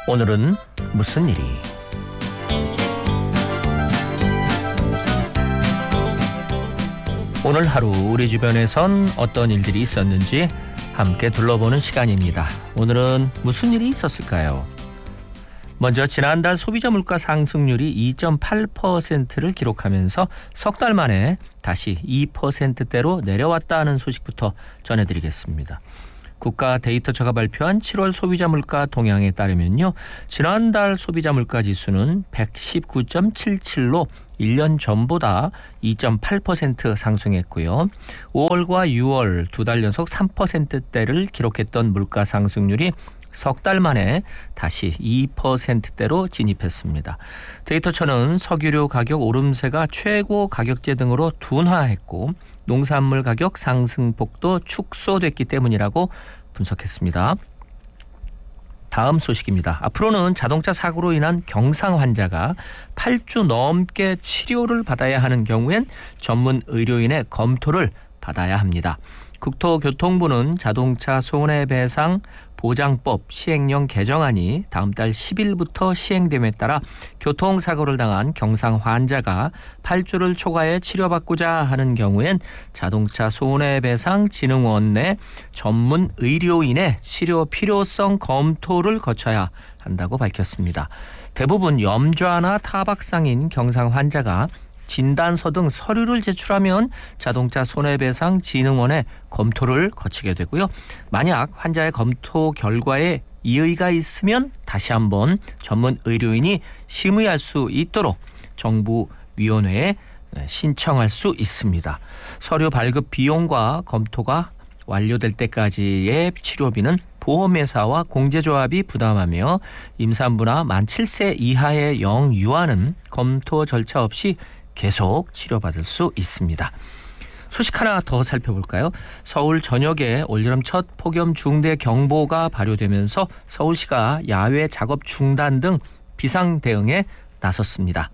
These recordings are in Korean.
오늘은 무슨 일이? 오늘 하루 우리 주변에선 어떤 일들이 있었는지 함께 둘러보는 시간입니다. 오늘은 무슨 일이 있었을까요? 먼저 지난달 소비자 물가 상승률이 2.8%를 기록하면서 석 달 만에 다시 2%대로 내려왔다는 소식부터 전해드리겠습니다. 국가 데이터처가 발표한 7월 소비자 물가 동향에 따르면요. 지난달 소비자 물가 지수는 119.77로 1년 전보다 2.8% 상승했고요. 5월과 6월 두 달 연속 3%대를 기록했던 물가 상승률이 석 달 만에 다시 2%대로 진입했습니다. 데이터처는 석유류 가격 오름세가 최고 가격제 등으로 둔화했고 농산물 가격 상승폭도 축소됐기 때문이라고 분석했습니다. 다음 소식입니다. 앞으로는 자동차 사고로 인한 경상 환자가 8주 넘게 치료를 받아야 하는 경우엔 전문 의료인의 검토를 받아야 합니다. 국토교통부는 자동차 손해배상 보장법 시행령 개정안이 다음 달 10일부터 시행됨에 따라 교통사고를 당한 경상 환자가 8주를 초과해 치료받고자 하는 경우엔 자동차 손해배상진흥원 내 전문 의료인의 치료 필요성 검토를 거쳐야 한다고 밝혔습니다. 대부분 염좌나 타박상인 경상 환자가 진단서 등 서류를 제출하면 자동차 손해배상진흥원의 검토를 거치게 되고요. 만약 환자의 검토 결과에 이의가 있으면 다시 한번 전문 의료인이 심의할 수 있도록 정부위원회에 신청할 수 있습니다. 서류 발급 비용과 검토가 완료될 때까지의 치료비는 보험회사와 공제조합이 부담하며 임산부나 만 7세 이하의 영유아는 검토 절차 없이 계속 치료받을 수 있습니다. 소식 하나 더 살펴볼까요? 서울 전역에 올여름 첫 폭염 중대 경보가 발효되면서 서울시가 야외 작업 중단 등 비상 대응에 나섰습니다.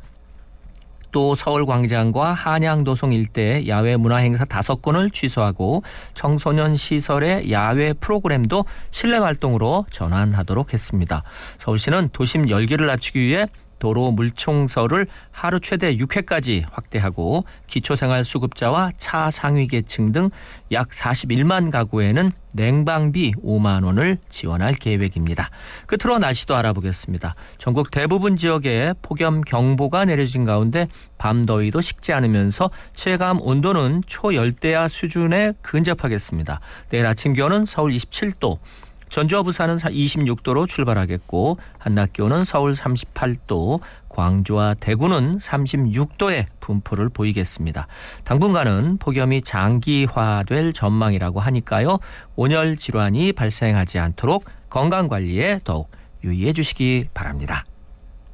또 서울광장과 한양도성 일대 야외 문화행사 5건을 취소하고 청소년 시설의 야외 프로그램도 실내 활동으로 전환하도록 했습니다. 서울시는 도심 열기를 낮추기 위해 도로 물청소를 하루 최대 6회까지 확대하고 기초생활수급자와 차상위계층 등 약 41만 가구에는 냉방비 5만 원을 지원할 계획입니다. 끝으로 날씨도 알아보겠습니다. 전국 대부분 지역에 폭염경보가 내려진 가운데 밤더위도 식지 않으면서 체감 온도는 초열대야 수준에 근접하겠습니다. 내일 아침 기온은 서울 27도, 전주와 부산은 26도로 출발하겠고 한낮 기온은 서울 38도, 광주와 대구는 36도의 분포를 보이겠습니다. 당분간은 폭염이 장기화될 전망이라고 하니까요. 온열 질환이 발생하지 않도록 건강관리에 더욱 유의해 주시기 바랍니다.